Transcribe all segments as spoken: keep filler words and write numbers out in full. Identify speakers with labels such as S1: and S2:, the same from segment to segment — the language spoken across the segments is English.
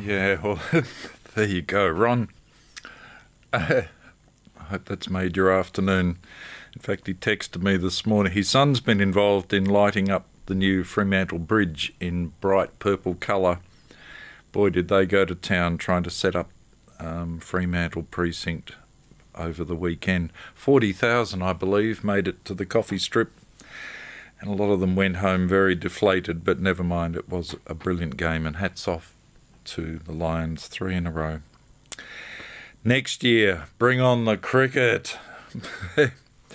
S1: Yeah, well, there you go, Ron. Uh, I hope that's made your afternoon. In fact, he texted me this morning. His son's been involved in lighting up the new Fremantle Bridge in bright purple colour. Boy, did they go to town trying to set up um, Fremantle Precinct over the weekend. forty thousand, I believe, made it to the coffee strip. And a lot of them went home very deflated, but never mind, it was a brilliant game, and hats off to the Lions, three in a row. Next year, bring on the cricket. uh,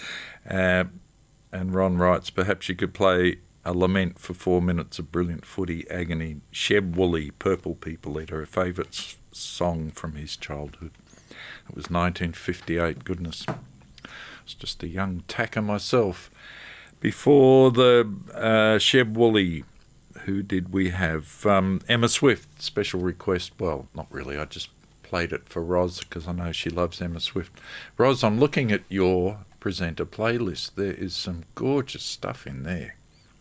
S1: and Ron writes, perhaps you could play a lament for four minutes of brilliant footy agony. Sheb Woolley, Purple People Eater, a favourite song from his childhood. It was nineteen fifty-eight, goodness. I was just a young tacker myself. Before the uh, Sheb Woolley, who did we have? Um, Emma Swift, special request. Well, not really, I just played it for Roz because I know she loves Emma Swift. Roz, I'm looking at your presenter playlist. There is some gorgeous stuff in there.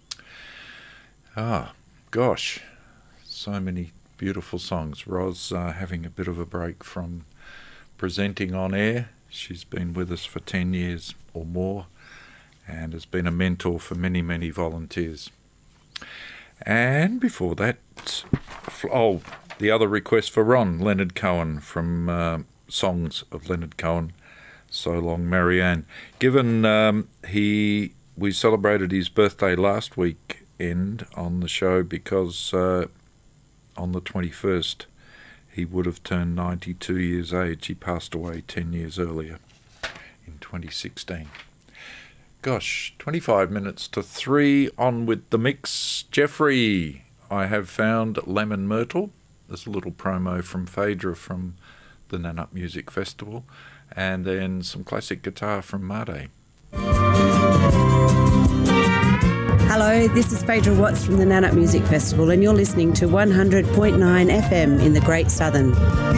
S1: Ah, gosh, so many beautiful songs. Roz uh, having a bit of a break from presenting on air. She's been with us for ten years or more and has been a mentor for many, many volunteers. And before that, oh, the other request for Ron, Leonard Cohen, from uh, Songs of Leonard Cohen, So Long Marianne. Given um, he, we celebrated his birthday last weekend on the show because uh, on the twenty-first he would have turned ninety-two years age. He passed away ten years earlier in twenty sixteen. Gosh, twenty-five minutes to three, on with the mix. Jeffrey, I have found Lemon Myrtle. There's a little promo from Phaedra from the Nannup Music Festival, and then some classic guitar from Made.
S2: Hello, this is Phaedra Watts from the Nannup Music Festival, and you're listening to one hundred point nine F M in the Great Southern.